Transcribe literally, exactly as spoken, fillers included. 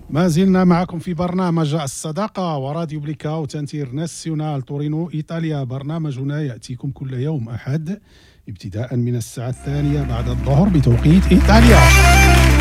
ما زلنا معكم في برنامج الصداقة وراديو بليكاوت انترناسيونال تورينو إيطاليا. برنامجنا يأتيكم كل يوم أحد ابتداء من الساعة الثانية بعد الظهر بتوقيت إيطاليا.